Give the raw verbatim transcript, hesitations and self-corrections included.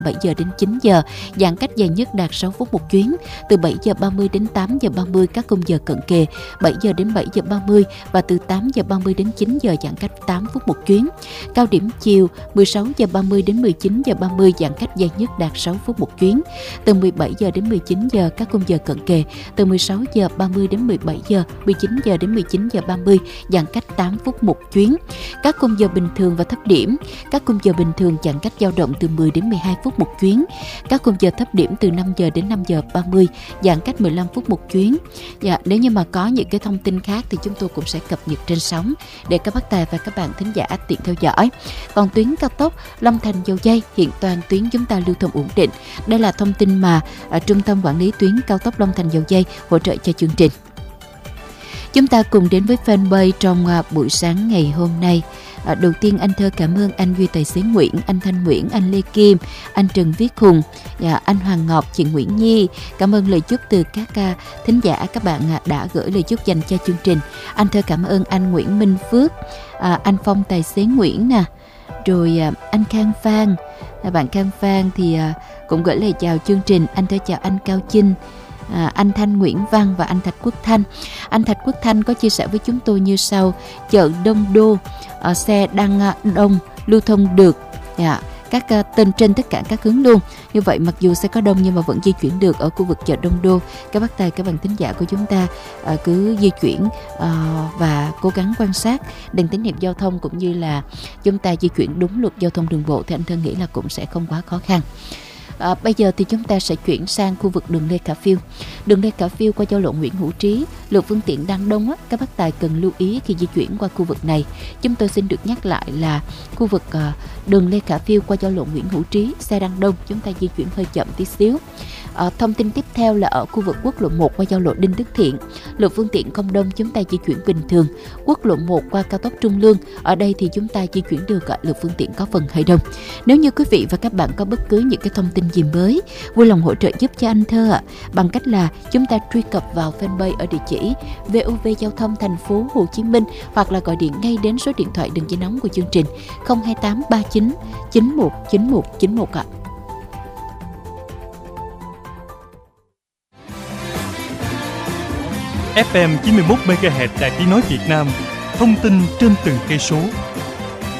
bảy giờ đến chín giờ, giãn cách dài nhất đạt sáu phút một chuyến. Từ bảy giờ ba mươi đến tám giờ ba mươi các khung giờ cận kề, bảy giờ đến bảy giờ ba mươi và từ tám giờ ba mươi đến chín giờ giãn cách tám phút một chuyến. Cao điểm chiều mười sáu giờ ba mươi đến mười chín giờ ba mươi giãn cách dài nhất đạt sáu phút một chuyến. Từ mười bảy giờ đến mười chín giờ các khung giờ cận kề, từ mười sáu giờ ba mươi đến mười bảy giờ, mười chín giờ đến mười chín giờ ba mươi giãn cách tám phút một chuyến. Các khung giờ bình thường và thấp điểm, các khung giờ bình thường giãn cách dao động từ mười đến mười hai phút một chuyến. Các khung giờ thấp điểm từ năm giờ đến năm giờ ba mươi giãn cách mười lăm phút một chuyến. Dạ, nếu như mà có những cái thông tin khác thì chúng tôi cũng sẽ cập nhật trên sóng để các bác tài và các bạn thính giả tiện theo dõi. Còn tuyến cao tốc Long Thành Dầu Giây hiện toàn tuyến chúng ta lưu thông ổn định. Đây là thông tin mà à, Trung tâm Quản lý tuyến cao tốc Long Thành Dầu Giây hỗ trợ cho chương trình. Chúng ta cùng đến với fanpage trong à, buổi sáng ngày hôm nay. À, đầu tiên anh thơ cảm ơn anh Duy Tài xế Nguyễn, anh Thanh Nguyễn, anh Lê Kim, anh Trần Viết Hùng, à, anh Hoàng Ngọc, chị Nguyễn Nhi. Cảm ơn lời chúc từ các à, thính giả các bạn à, đã gửi lời chúc dành cho chương trình. Anh thơ cảm ơn anh Nguyễn Minh Phước, à, anh Phong Tài xế Nguyễn nè, rồi à, anh Khang Phan, à, bạn Khang Phan thì à, cũng gửi lời chào chương trình. Anh thơ chào anh Cao Chinh, À, anh Thanh Nguyễn Văn và anh Thạch Quốc Thanh. Anh Thạch Quốc Thanh có chia sẻ với chúng tôi như sau: chợ Đông Đô, à, xe đang à, đông lưu thông được, à, các à, tên trên tất cả các hướng luôn. Như vậy mặc dù xe có đông nhưng mà vẫn di chuyển được ở khu vực chợ Đông Đô. Các bác tài, các bạn thính giả của chúng ta à, cứ di chuyển à, và cố gắng quan sát đèn tín hiệu giao thông cũng như là chúng ta di chuyển đúng luật giao thông đường bộ thì anh thân nghĩ là cũng sẽ không quá khó khăn. À, bây giờ thì chúng ta sẽ chuyển sang khu vực đường Lê Khả Phiêu. Đường Lê Khả Phiêu qua giao lộ Nguyễn Hữu Trí, lượng phương tiện đang đông á, các bác tài cần lưu ý khi di chuyển qua khu vực này. Chúng tôi xin được nhắc lại là khu vực à, đường Lê Khả Phiêu qua giao lộ Nguyễn Hữu Trí, xe đang đông, chúng ta di chuyển hơi chậm tí xíu. À, thông tin tiếp theo là ở khu vực quốc lộ một qua giao lộ Đinh Đức Thiện, lượng phương tiện không đông, chúng ta di chuyển bình thường. Quốc lộ một qua cao tốc Trung Lương, ở đây thì chúng ta di chuyển được, lượng phương tiện có phần hơi đông. Nếu như quý vị và các bạn có bất cứ những cái thông tin gì mới, vui lòng hỗ trợ giúp cho anh Thơ ạ, bằng cách là chúng ta truy cập vào fanpage ở địa chỉ vê o vê Giao thông Thành phố Hồ Chí Minh, hoặc là gọi điện ngay đến số điện thoại đường dây nóng của chương trình không hai tám ba chín chín một chín một chín một ạ. ép em chín mươi mốt mê ga héc Đài Tiếng nói Việt Nam, thông tin trên từng cây số.